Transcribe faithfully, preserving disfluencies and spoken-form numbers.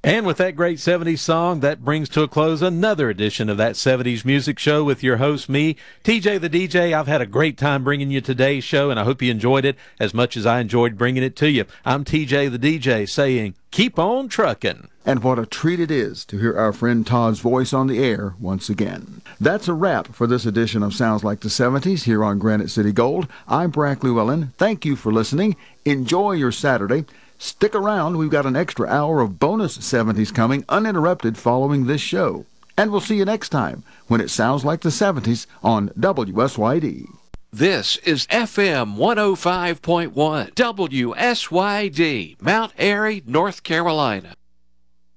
And with that great seventies song, that brings to a close another edition of That seventies Music Show with your host, me, T J the D J. I've had a great time bringing you today's show, and I hope you enjoyed it as much as I enjoyed bringing it to you. I'm T J the D J saying, keep on trucking. And what a treat it is to hear our friend Todd's voice on the air once again. That's a wrap for this edition of Sounds Like the seventies here on Granite City Gold. I'm Brack Llewellyn. Thank you for listening. Enjoy your Saturday. Stick around. We've got an extra hour of bonus seventies coming uninterrupted following this show. And we'll see you next time when it sounds like the seventies on W S Y D. This is F M one oh five point one W S Y D, Mount Airy, North Carolina.